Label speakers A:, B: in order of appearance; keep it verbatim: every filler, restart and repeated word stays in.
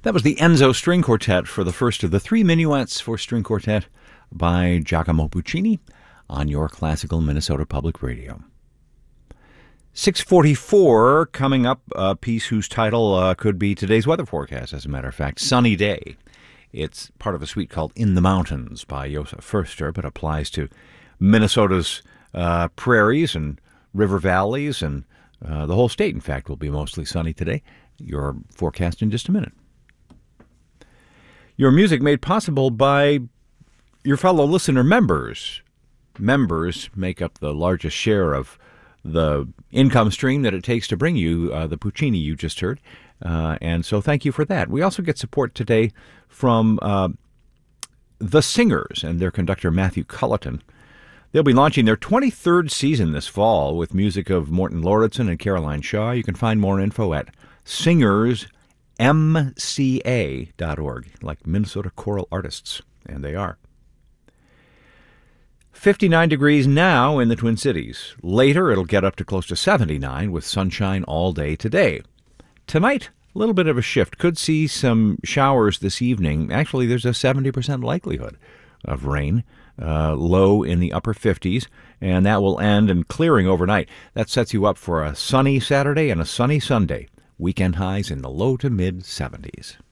A: That was the Enzo String Quartet for the first of the three minuets for string quartet by Giacomo Puccini on your classical Minnesota Public Radio. six forty-four, coming up, a piece whose title uh, could be today's weather forecast, as a matter of fact, Sunny Day. It's part of a suite called In the Mountains by Josef Förster, but applies to Minnesota's uh, prairies and river valleys, and uh, the whole state, in fact, will be mostly sunny today. Your forecast in just a minute. Your music made possible by your fellow listener members. Members make up the largest share of the income stream that it takes to bring you uh, the Puccini you just heard. Uh, and so thank you for that. We also get support today from uh, The Singers and their conductor Matthew Culleton. They'll be launching their twenty-third season this fall with music of Morton Lauritsen and Caroline Shaw. You can find more info at singers m c a dot org, like Minnesota Choral Artists, and they are. fifty-nine degrees now in the Twin Cities. Later, it'll get up to close to seventy-nine with sunshine all day today. Tonight, a little bit of a shift. Could see some showers this evening. Actually, there's a seventy percent likelihood of rain, uh, low in the upper fifties, and that will end in clearing overnight. That sets you up for a sunny Saturday and a sunny Sunday. Weekend highs in the low to mid seventies.